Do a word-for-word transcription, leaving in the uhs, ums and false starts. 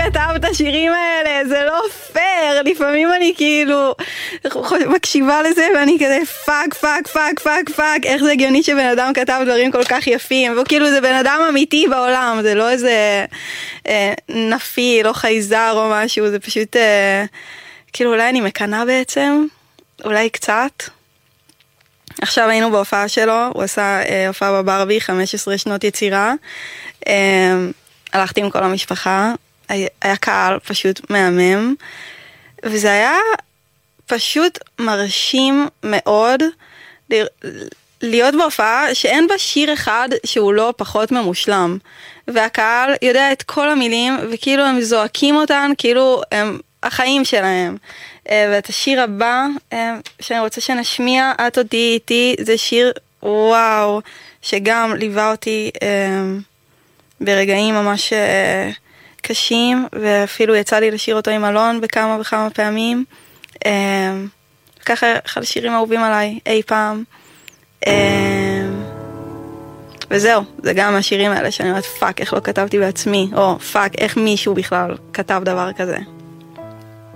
כתב את השירים האלה, זה לא פייר, לפעמים אני כאילו מקשיבה לזה ואני כזה פאק פאק פאק פאק פאק, איך זה הגיוני שבן אדם כתב דברים כל כך יפים, וכאילו זה בן אדם אמיתי בעולם, זה לא איזה אה, נפיל או חייזר או משהו, זה פשוט אה, כאילו אולי אני מקנה בעצם, אולי קצת. עכשיו היינו בהופעה שלו, הוא עשה אה, הופעה בברבי, חמש עשרה שנות יצירה, אה, הלכתי עם כל המשפחה, היה, היה קהל פשוט מהמם, וזה היה פשוט מרשים מאוד להיות בהופעה שאין בה שיר אחד שהוא לא פחות ממושלם, והקהל יודע את כל המילים, וכאילו הם זועקים אותן, כאילו הם החיים שלהם. ואת השיר הבא שאני רוצה שנשמיע, את אותי איתי, זה שיר וואו, שגם ליווה אותי ברגעים ממש קשים, ואפילו יצא לי לשיר אותו עם אלון בכמה וכמה פעמים. ככה אחד השירים האהובים עליי אי פעם. וזהו, זה גם השירים האלה שאני אומרת פאק, איך לא כתבתי בעצמי, או פאק, איך מישהו בכלל כתב דבר כזה.